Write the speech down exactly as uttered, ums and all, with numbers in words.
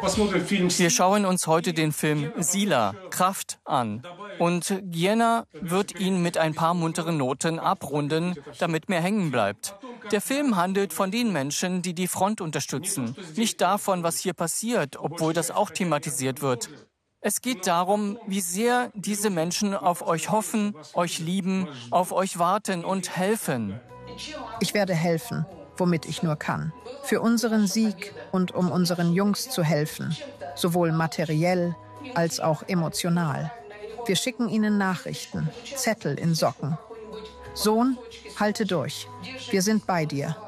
Wir schauen uns heute den Film Sila, Kraft an. Und Gienna wird ihn mit ein paar munteren Noten abrunden, damit mehr hängen bleibt. Der Film handelt von den Menschen, die die Front unterstützen, nicht davon, was hier passiert, obwohl das auch thematisiert wird. Es geht darum, wie sehr diese Menschen auf euch hoffen, euch lieben, auf euch warten und helfen. Ich werde helfen, womit ich nur kann. Für unseren Sieg und um unseren Jungs zu helfen, sowohl materiell als auch emotional. Wir schicken ihnen Nachrichten, Zettel in Socken. Sohn, halte durch. Wir sind bei dir.